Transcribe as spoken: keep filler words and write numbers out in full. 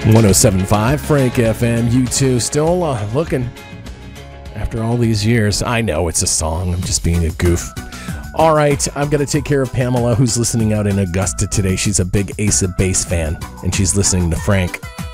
one oh seven point five Frank F M. You too, still uh, looking after all these years. I know it's a song. I'm just being a goof. All right, I've got to take care of Pamela, who's listening out in Augusta today. She's a big Ace of Base fan, and she's listening to Frank.